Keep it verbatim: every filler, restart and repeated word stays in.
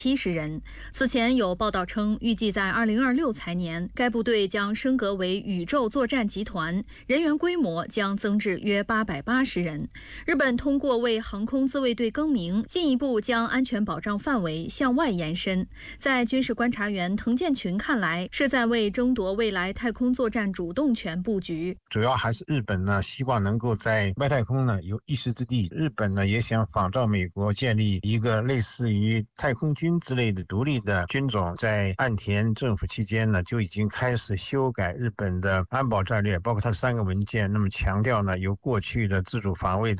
七十人。此前有报道称，预计在二零二六财年，该部队将升格为宇宙作战集团，人员规模将增至约八百八十人。日本通过为航空自卫队更名，进一步将安全保障范围向外延伸。在军事观察员滕建群看来，是在为争夺未来太空作战主动权布局。 主要还是日本呢，希望能够在外太空呢有一席之地。日本呢也想仿照美国建立一个类似于太空军之类的独立的军种。在岸田政府期间呢，就已经开始修改日本的安保战略，包括它的三个文件，那么强调呢由过去的自主防卫